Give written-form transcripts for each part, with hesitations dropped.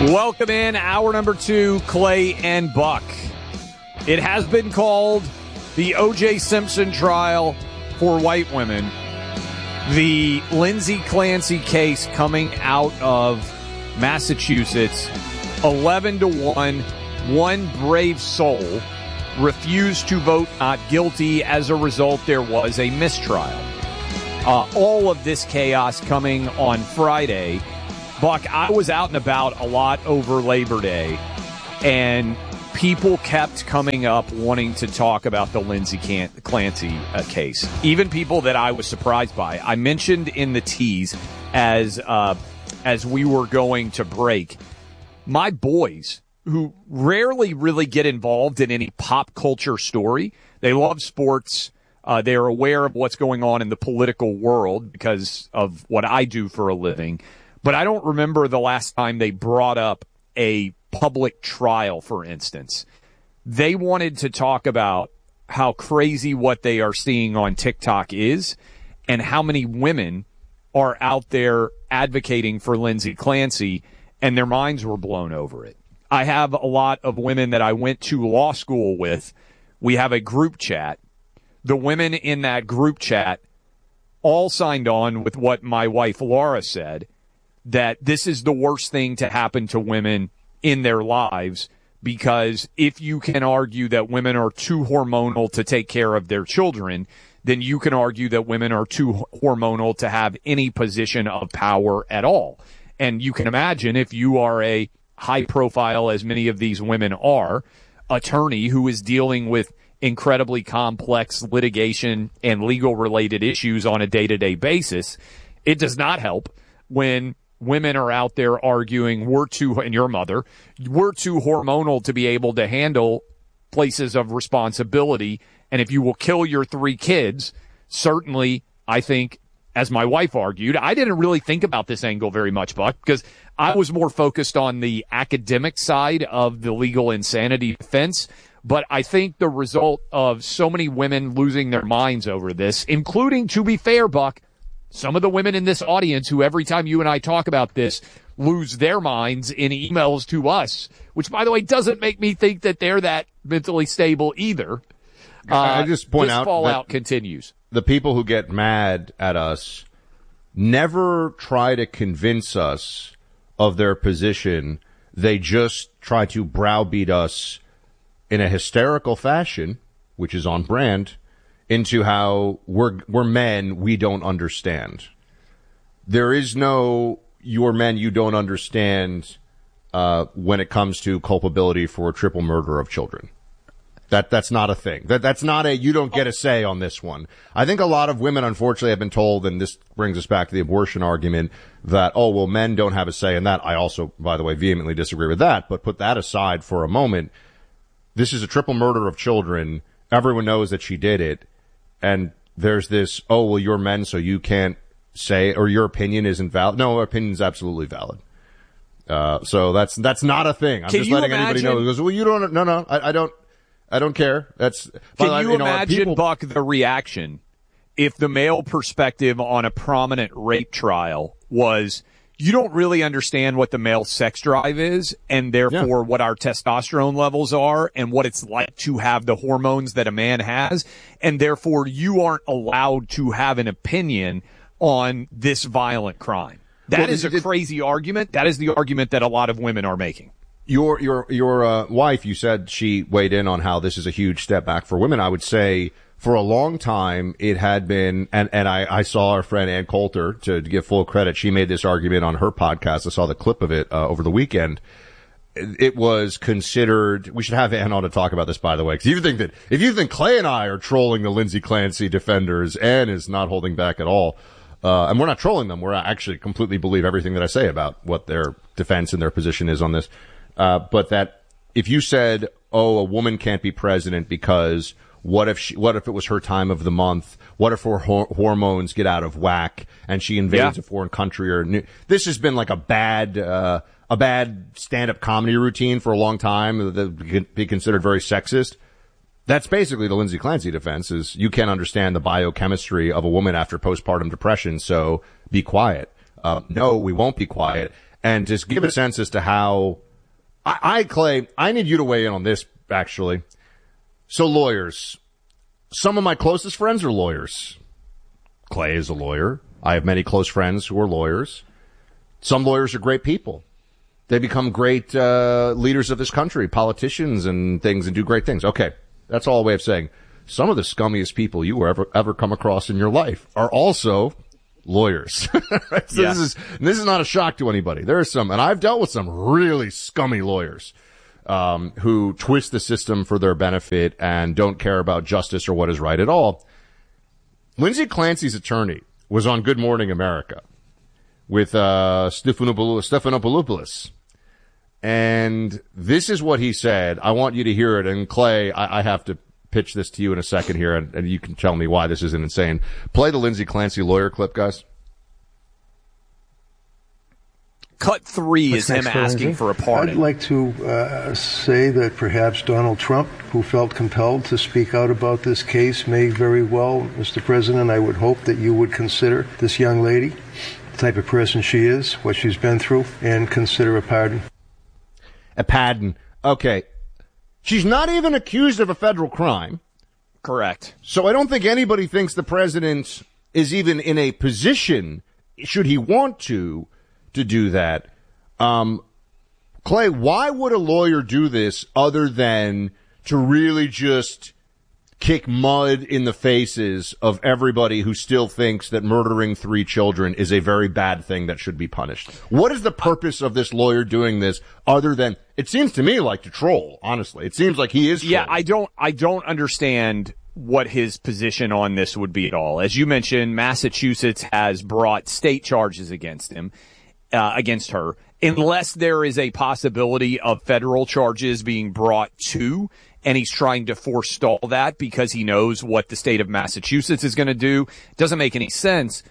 Welcome in, hour number 2, Clay and Buck. It has been called the O.J. Simpson trial for white women. The Lindsay Clancy case coming out of Massachusetts, 11-1. One brave soul refused to vote not guilty. As a result, there was a mistrial. All of this chaos coming on Friday. Buck, I was out and about a lot over Labor Day, and people kept coming up wanting to talk about the Lindsay Clancy case. Even people that I was surprised by. I mentioned in the tease as we were going to break, my boys, who rarely really get involved in any pop culture story, they love sports. They are aware of what's going on in the political world because of what I do for a living. But I don't remember the last time they brought up a public trial, for instance. They wanted to talk about how crazy what they are seeing on TikTok is and how many women are out there advocating for Lindsay Clancy, and their minds were blown over it. I have a lot of women that I went to law school with. We have a group chat. The women in that group chat all signed on with what my wife Laura said, that this is the worst thing to happen to women in their lives, because if you can argue that women are too hormonal to take care of their children, then you can argue that women are too hormonal to have any position of power at all. And you can imagine, if you are a high profile, as many of these women are, attorney who is dealing with incredibly complex litigation and legal related issues on a day-to-day basis, it does not help when women are out there arguing and your mother, we're too hormonal to be able to handle places of responsibility. And if you will kill your 3 kids, certainly, I think, as my wife argued, I didn't really think about this angle very much, Buck, because I was more focused on the academic side of the legal insanity defense. But I think the result of so many women losing their minds over this, including, to be fair, Buck, some of the women in this audience who every time you and I talk about this lose their minds in emails to us, which, by the way, doesn't make me think that they're that mentally stable either. I just point out this fallout continues. The people who get mad at us never try to convince us of their position. They just try to browbeat us in a hysterical fashion, which is on brand, into how we're men, we don't understand. There is no you're men, you don't understand when it comes to culpability for triple murder of children. That's not a thing. That's not a you don't get a say on this one. I think a lot of women, unfortunately, have been told, and this brings us back to the abortion argument, that, oh, well, men don't have a say in that. I also, by the way, vehemently disagree with that. But put that aside for a moment. This is a triple murder of children. Everyone knows that she did it. And there's this, oh, well, you're men, so you can't say, or your opinion isn't valid. No, our opinion is absolutely valid. So that's not a thing. I'm just letting anybody know. He goes, well, you don't, no, I don't care. Can you imagine, Buck, the reaction if the male perspective on a prominent rape trial was, you don't really understand what the male sex drive is, and therefore what our testosterone levels are and what it's like to have the hormones that a man has, and therefore you aren't allowed to have an opinion on this violent crime. That is a crazy argument. That is the argument that a lot of women are making. Your wife, you said she weighed in on how this is a huge step back for women. I would say for a long time it had been, and I saw our friend Ann Coulter, to give full credit, she made this argument on her podcast. I saw the clip of it over the weekend. It was considered, we should have Ann on to talk about this, by the way, because if you think Clay and I are trolling the Lindsay Clancy defenders, Ann is not holding back at all. And we're not trolling them. We're actually completely believe everything that I say about what their defense and their position is on this. But that if you said, oh, a woman can't be president because what if it was her time of the month? What if her hormones get out of whack and she invades a foreign country? This has been like a bad stand-up comedy routine for a long time that could be considered very sexist. That's basically the Lindsay Clancy defense, is you can't understand the biochemistry of a woman after postpartum depression, so be quiet. No, we won't be quiet. and just give a sense as to how Clay, I need you to weigh in on this, actually. So lawyers, some of my closest friends are lawyers. Clay is a lawyer. I have many close friends who are lawyers. Some lawyers are great people. They become great leaders of this country, politicians and things, and do great things. Okay, that's all a way of saying some of the scummiest people you will ever come across in your life are also lawyers. Right? So Yes. this is not a shock to anybody. There are some, and I've dealt with some really scummy lawyers who twist the system for their benefit and don't care about justice or what is right at all. Lindsay Clancy's attorney was on Good Morning America with Stephanopoulos. And this is what he said. I want you to hear it. And Clay, I have to pitch this to you in a second here, and you can tell me why this isn't insane. Play the Lindsay Clancy lawyer clip, guys. Cut 3 is him asking for a pardon. I'd like to say that perhaps Donald Trump, who felt compelled to speak out about this case, may very well, Mr. President, I would hope that you would consider this young lady, the type of person she is, what she's been through, and consider a pardon. A pardon. Okay. She's not even accused of a federal crime. Correct. So I don't think anybody thinks the president is even in a position, should he want to do that. Clay, why would a lawyer do this other than to really just kick mud in the faces of everybody who still thinks that murdering 3 children is a very bad thing that should be punished? What is the purpose of this lawyer doing this other than, it seems to me like to troll, honestly. It seems like he is trolling. Yeah, I don't understand what his position on this would be at all. As you mentioned, Massachusetts has brought state charges against him, against her, unless there is a possibility of federal charges being brought too. And he's trying to forestall that because he knows what the state of Massachusetts is going to do. Doesn't make any sense.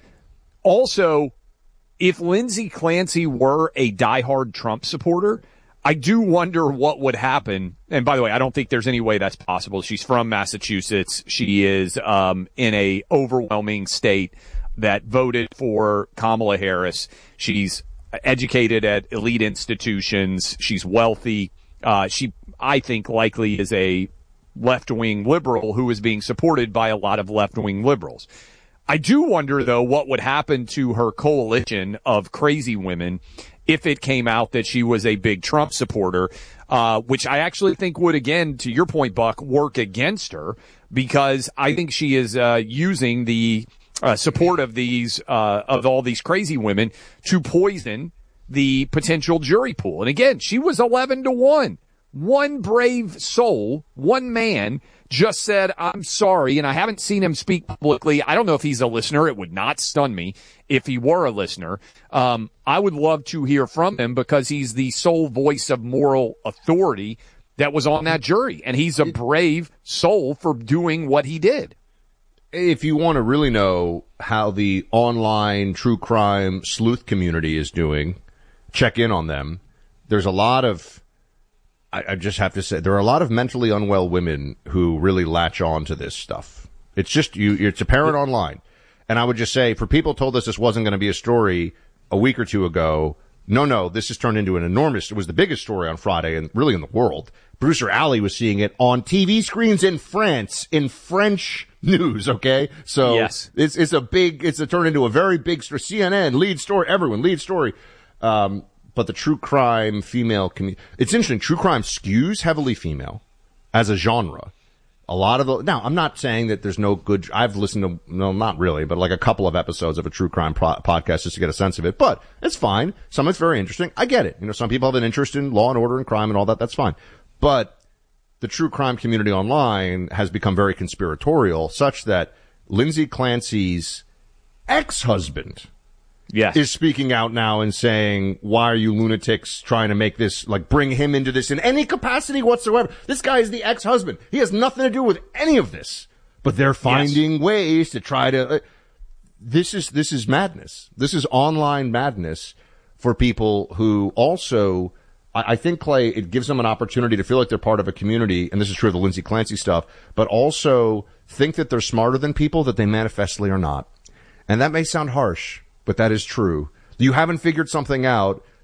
Also, if Lindsay Clancy were a diehard Trump supporter, I do wonder what would happen. And by the way, I don't think there's any way that's possible. She's from Massachusetts. She is in a overwhelming state that voted for Kamala Harris. She's educated at elite institutions. She's wealthy. She, I think, likely is a left-wing liberal who is being supported by a lot of left-wing liberals. I do wonder, though, what would happen to her coalition of crazy women if it came out that she was a big Trump supporter, which I actually think would, again, to your point, Buck, work against her, because I think she is using the support of all these crazy women to poison the potential jury pool. And again, she was 11-1. One brave soul, one man, just said, I'm sorry, and I haven't seen him speak publicly. I don't know if he's a listener. It would not stun me if he were a listener. I would love to hear from him because he's the sole voice of moral authority that was on that jury, and he's a brave soul for doing what he did. If you want to really know how the online true crime sleuth community is doing, check in on them. There's a lot of, I just have to say, there are a lot of mentally unwell women who really latch on to this stuff. It's just, it's apparent online. And I would just say, for people told us this wasn't going to be a story a week or two ago, no, this has turned into it was the biggest story on Friday and really in the world. Producer Ali was seeing it on TV screens in France, in French news, okay? So yes. it's turned into a very big story. CNN, lead story, everyone, lead story. But the true crime female community, it's interesting. True crime skews heavily female as a genre. A lot of now, I'm not saying that there's no good, I've listened to, no, not really, but like a couple of episodes of a true crime podcast just to get a sense of it, but it's fine. Some of it's very interesting. I get it. Some people have an interest in law and order and crime and all that. That's fine. But the true crime community online has become very conspiratorial, such that Lindsay Clancy's ex-husband, yes, is speaking out now and saying, why are you lunatics trying to make this, like, bring him into this in any capacity whatsoever? This guy is the ex-husband. He has nothing to do with any of this. But they're finding ways to try to, this is madness. This is online madness for people who also, I think, Clay, it gives them an opportunity to feel like they're part of a community, and this is true of the Lindsay Clancy stuff, but also think that they're smarter than people that they manifestly are not. And that may sound harsh, but that is true. You haven't figured something out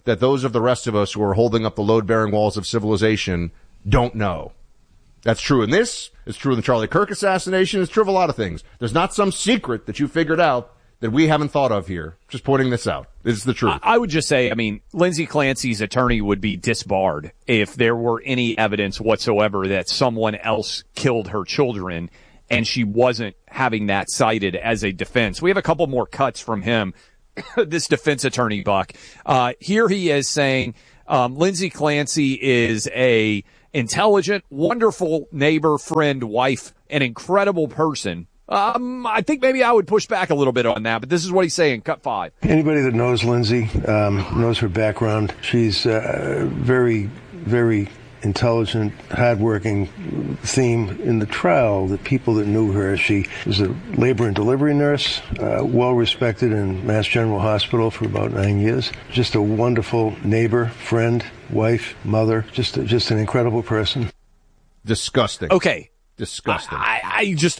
that those of the rest of us who are holding up the load-bearing walls of civilization don't know. That's true in this. It's true in the Charlie Kirk assassination. It's true of a lot of things. There's not some secret that you figured out that we haven't thought of here. Just pointing this out. It's the truth. I would just say, I mean, Lindsay Clancy's attorney would be disbarred if there were any evidence whatsoever that someone else killed her children and she wasn't having that cited as a defense. We have a couple more cuts from him, this defense attorney, Buck. Here he is saying Lindsay Clancy is a intelligent, wonderful neighbor, friend, wife, an incredible person. I think maybe I would push back a little bit on that, but this is what he's saying, cut 5. Anybody that knows Lindsay knows her background. She's very, very intelligent, hardworking. Theme in the trial, the people that knew her, she was a labor and delivery nurse, well respected in Mass General Hospital for about 9 years. Just a wonderful neighbor, friend, wife, mother, just an incredible person. Disgusting. Okay. Disgusting. I just,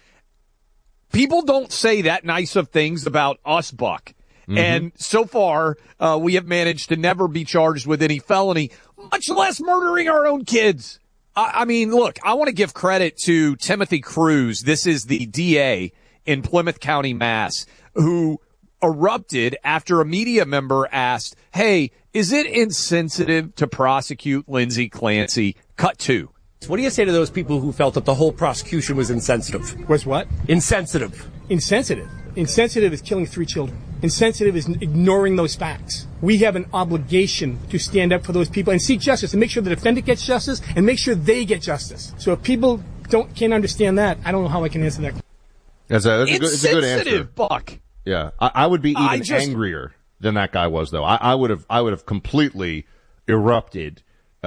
people don't say that nice of things about us, Buck. Mm-hmm. And so far, we have managed to never be charged with any felony, much less murdering our own kids. I mean, look, I want to give credit to Timothy Cruz. This is the DA in Plymouth County, Mass, who erupted after a media member asked, hey, is it insensitive to prosecute Lindsay Clancy? Cut 2. What do you say to those people who felt that the whole prosecution was insensitive? Was what? Insensitive. Insensitive. Insensitive is killing 3 children. Insensitive is ignoring those facts. We have an obligation to stand up for those people and seek justice and make sure the defendant gets justice and make sure they get justice. So if people can't understand that, I don't know how I can answer that. It's a good answer, Buck. Yeah, I would be even angrier than that guy was, though. I would have completely erupted.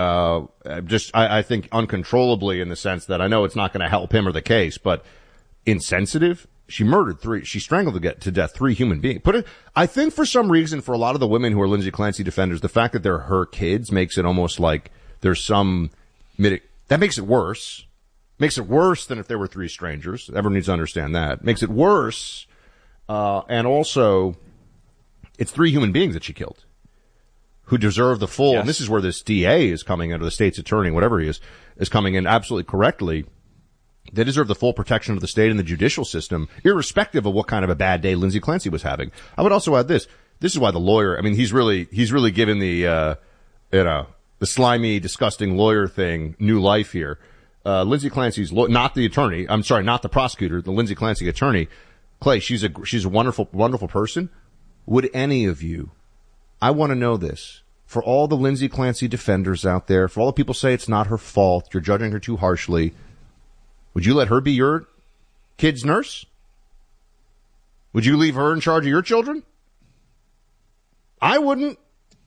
I think uncontrollably, in the sense that I know it's not going to help him or the case, but insensitive. She murdered 3. She strangled to death 3 human beings. I think for some reason, for a lot of the women who are Lindsay Clancy defenders, the fact that they're her kids makes it almost like there's some that makes it worse. Makes it worse than if there were 3 strangers. Everyone needs to understand that. Makes it worse, and also, it's 3 human beings that she killed, who deserve the full. Yes. And this is where this DA is coming in, or the state's attorney, whatever he is coming in absolutely correctly. They deserve the full protection of the state and the judicial system, irrespective of what kind of a bad day Lindsay Clancy was having. I would also add this. This is why the lawyer, I mean, he's really given the slimy, disgusting lawyer thing new life here. Lindsay Clancy's, not the attorney, I'm sorry, not the prosecutor, the Lindsay Clancy attorney. Clay, she's a wonderful, wonderful person. Would any of you, I want to know this, for all the Lindsay Clancy defenders out there, for all the people say it's not her fault, you're judging her too harshly, would you let her be your kid's nurse? Would you leave her in charge of your children? I wouldn't.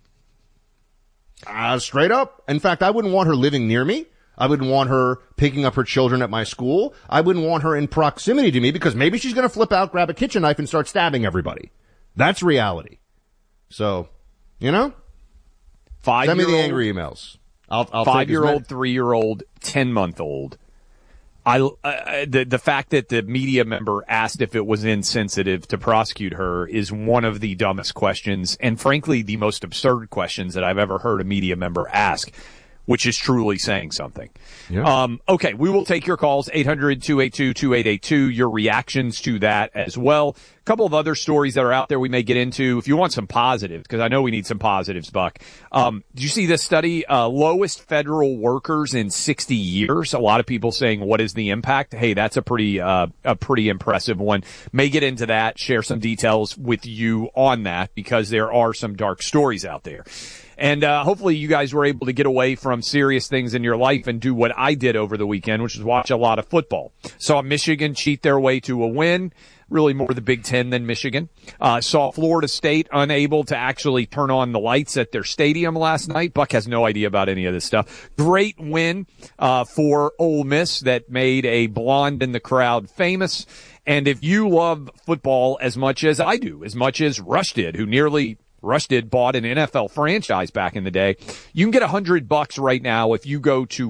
Straight up. In fact, I wouldn't want her living near me. I wouldn't want her picking up her children at my school. I wouldn't want her in proximity to me because maybe she's going to flip out, grab a kitchen knife, and start stabbing everybody. That's reality. So, send me the angry emails. I'll 5-year-old, 3-year-old, 10-month-old. The fact that the media member asked if it was insensitive to prosecute her is one of the dumbest questions, and frankly, the most absurd questions that I've ever heard a media member ask, which is truly saying something. Yeah. Okay, we will take your calls, 800-282-2882, your reactions to that as well. A couple of other stories that are out there we may get into. If you want some positives, because I know we need some positives, Buck. Did you see this study? Lowest federal workers in 60 years. A lot of people saying, what is the impact? Hey, that's a pretty impressive one. May get into that, share some details with you on that, because there are some dark stories out there. And hopefully you guys were able to get away from serious things in your life and do what I did over the weekend, which is watch a lot of football. Saw Michigan cheat their way to a win, really more the Big Ten than Michigan. Saw Florida State unable to actually turn on the lights at their stadium last night. Buck has no idea about any of this stuff. Great win for Ole Miss that made a blonde in the crowd famous. And if you love football as much as I do, as much as Rush did, Rush did bought an NFL franchise back in the day. You can get $100 right now if you go to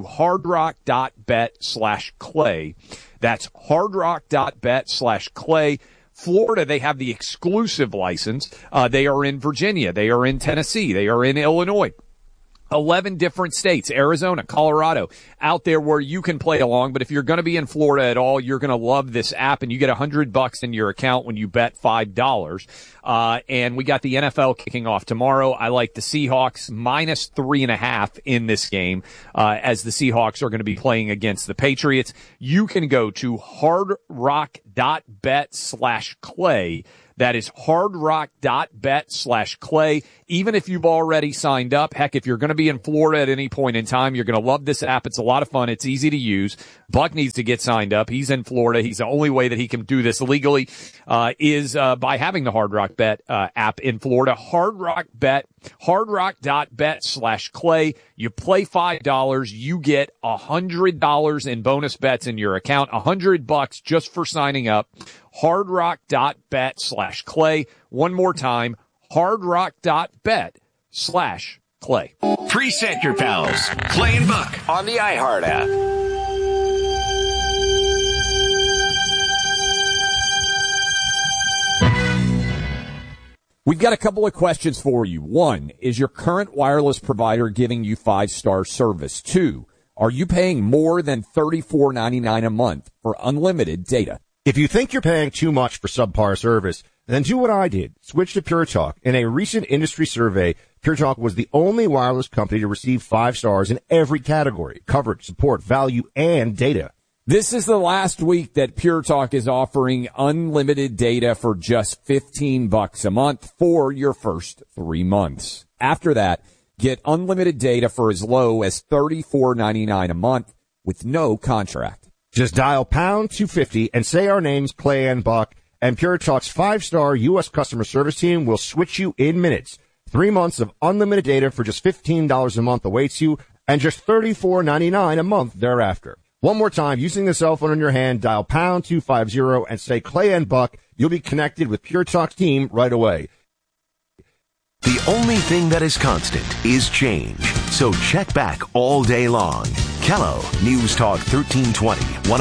hardrock.bet/Clay. That's hardrock.bet/Clay. Florida, they have the exclusive license. They are in Virginia. They are in Tennessee. They are in Illinois. 11 different states, Arizona, Colorado, out there where you can play along. But if you're going to be in Florida at all, you're going to love this app, and you get $100 in your account when you bet $5. And we got the NFL kicking off tomorrow. I like the Seahawks minus 3.5 in this game, as the Seahawks are going to be playing against the Patriots. You can go to hardrock.bet/Clay. That is hardrock.bet/Clay. Even if you've already signed up, heck, if you're going to be in Florida at any point in time, you're going to love this app. It's a lot of fun. It's easy to use. Buck needs to get signed up. He's in Florida. He's the only way that he can do this legally, is by having the Hard Rock Bet app in Florida. Hardrock.bet/Clay. You play $5, you get $100 in bonus bets in your account. $100 just for signing up. hardrock.bet/Clay. One more time, hardrock.bet/Clay. Preset your pals. Clay and Buck on the iHeart app. We've got a couple of questions for you. 1, is your current wireless provider giving you 5-star service? 2, are you paying more than $34.99 a month for unlimited data? If you think you're paying too much for subpar service, then do what I did. Switch to Pure Talk. In a recent industry survey, Pure Talk was the only wireless company to receive 5 stars in every category: coverage, support, value, and data. This is the last week that Pure Talk is offering unlimited data for just $15 a month for your first 3 months. After that, get unlimited data for as low as $34.99 a month with no contract. Just dial pound 250 and say our names, Clay and Buck, and Pure Talk's 5-star U.S. customer service team will switch you in minutes. 3 months of unlimited data for just $15 a month awaits you, and just $34.99 a month thereafter. One more time, using the cell phone in your hand, dial pound 250 and say Clay and Buck. You'll be connected with Pure Talk's team right away. The only thing that is constant is change. So check back all day long. Kello, News Talk 1320,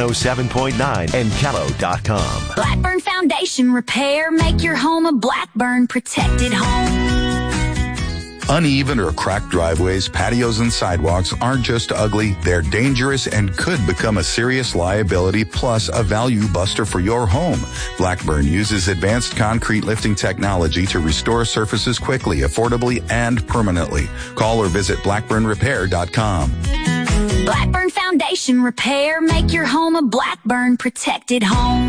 107.9, and Kello.com. Blackburn Foundation Repair. Make your home a Blackburn protected home. Uneven or cracked driveways, patios, and sidewalks aren't just ugly, they're dangerous and could become a serious liability plus a value buster for your home. Blackburn uses advanced concrete lifting technology to restore surfaces quickly, affordably, and permanently. Call or visit blackburnrepair.com. Blackburn Foundation Repair. Make your home a Blackburn protected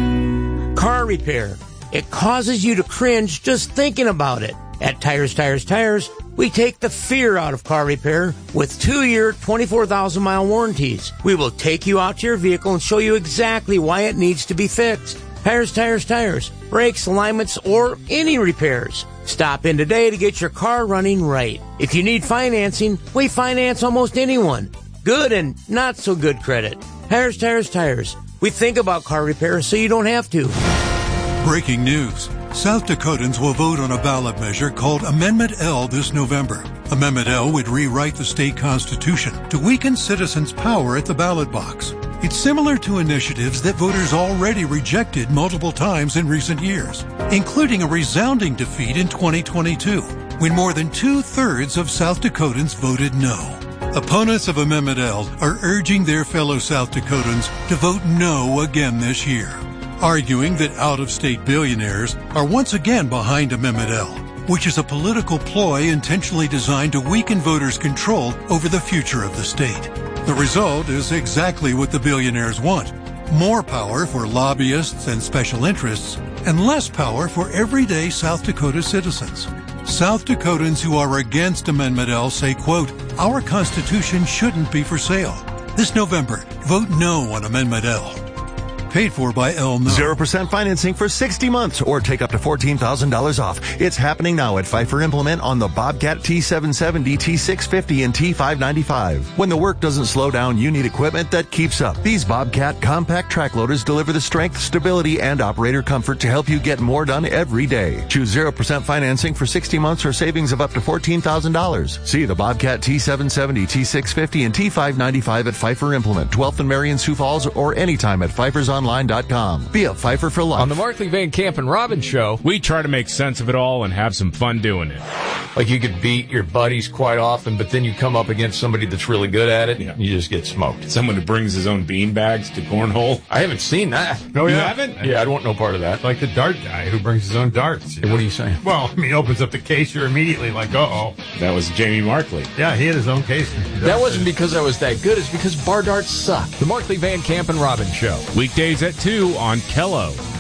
home. Car repair. It causes you to cringe just thinking about it. At Tires, we take the fear out of car repair with 2-year, 24,000-mile warranties. We will take you out to your vehicle and show you exactly why it needs to be fixed. Tires. Brakes, alignments, or any repairs. Stop in today to get your car running right. If you need financing, we finance almost anyone. Good and not so good credit. Tires. We think about car repair so you don't have to. Breaking news. South Dakotans will vote on a ballot measure called Amendment L this November. Amendment L would rewrite the state constitution to weaken citizens' power at the ballot box. It's similar to initiatives that voters already rejected multiple times in recent years, including a resounding defeat in 2022, when more than 2/3 of South Dakotans voted no. Opponents of Amendment L are urging their fellow South Dakotans to vote no again this year, arguing that out-of-state billionaires are once again behind Amendment L, which is a political ploy intentionally designed to weaken voters' control over the future of the state. The result is exactly what the billionaires want: more power for lobbyists and special interests, and less power for everyday South Dakota citizens. South Dakotans who are against Amendment L say, quote, "Our Constitution shouldn't be for sale." This November, vote no on Amendment L. Paid for by Elmo. 0% financing for 60 months or take up to $14,000 off. It's happening now at Pfeiffer Implement on the Bobcat T770, T650, and T595. When the work doesn't slow down, you need equipment that keeps up. These Bobcat compact track loaders deliver the strength, stability, and operator comfort to help you get more done every day. Choose 0% financing for 60 months or savings of up to $14,000. See the Bobcat T770, T650, and T595 at Pfeiffer Implement, 12th and Marion, Sioux Falls, or anytime at Pfeiffer's online PFFonline.com. Be a Pfeiffer for life. On the Markley, Van Camp, and Robbins show, we try to make sense of it all and have some fun doing it. Like you could beat your buddies quite often, but then you come up against somebody that's really good at it, and you just get smoked. Someone who brings his own bean bags to cornhole. I haven't seen that. No, you haven't? Yeah, I don't want no part of that. Like the dart guy who brings his own darts. What are you saying? Well, I mean, he opens up the case, you're immediately like, uh-oh. That was Jamie Markley. Yeah, he had his own case. That wasn't because I was that good. It's because bar darts suck. The Markley, Van Camp, and Robbins show. Weekdays at 2 on Kello.